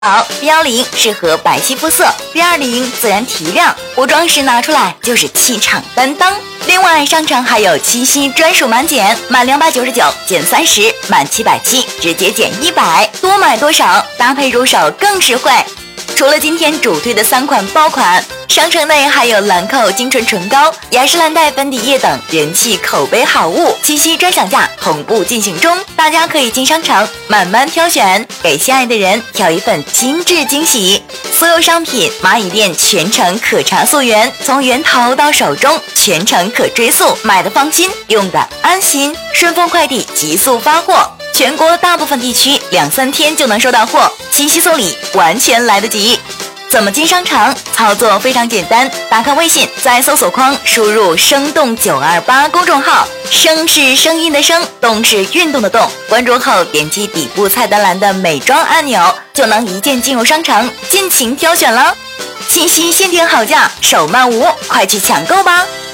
好，B10适合白皙肤色，B20自然提亮，补妆时拿出来就是气场担当。另外，商城还有七夕专属满减，满299减30，满770直接减100，多买多少，搭配入手更实惠。除了今天主推的3款爆款，商城内还有兰蔻精纯唇膏、雅诗兰黛粉底液等人气口碑好物，七夕专享价同步进行中，大家可以进商城慢慢挑选，给心爱的人挑一份精致惊喜。所有商品蚂蚁店全程可查溯源，从源头到手中全程可追溯，买的放心，用的安心。顺丰快递急速发货，全国大部分地区2-3天就能收到货，七夕送礼完全来得及。怎么进商场？操作非常简单，打开微信，在搜索框输入生动928公众号，声是声音的声，动是运动的动，关注后点击底部菜单栏的美妆按钮，就能一键进入商城，尽情挑选了。七夕限定好价，手慢无，快去抢购吧！